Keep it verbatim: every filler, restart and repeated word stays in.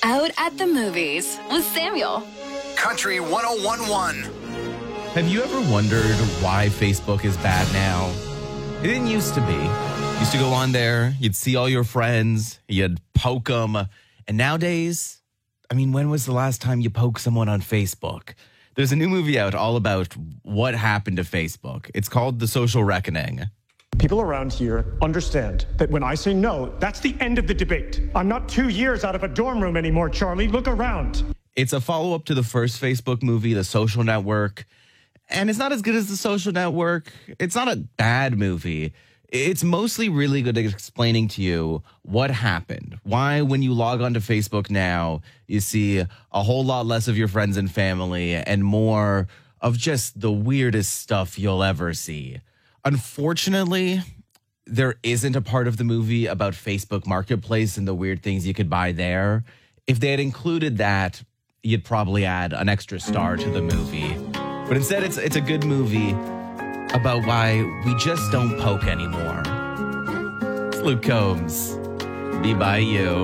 Out at the Movies with Samuel. Country one oh one point one. Have you ever wondered why Facebook is bad now? It didn't used to be. You used to go on there, you'd see all your friends, you'd poke them. And nowadays, I mean, when was the last time you poked someone on Facebook? There's a new movie out all about what happened to Facebook. It's called The Social Reckoning. People around here understand that when I say no, that's the end of the debate. I'm not two years out of a dorm room anymore, Charlie. Look around. It's a follow-up to the first Facebook movie, The Social Network. And it's not as good as The Social Network. It's not a bad movie. It's mostly really good at explaining to you what happened. Why, when you log onto Facebook now, you see a whole lot less of your friends and family and more of just the weirdest stuff you'll ever see. Unfortunately, there isn't a part of the movie about Facebook Marketplace and the weird things you could buy there. If they had included that, you'd probably add an extra star to the movie. But instead, it's it's a good movie about why we just don't poke anymore. It's Luke Combs. Be by you.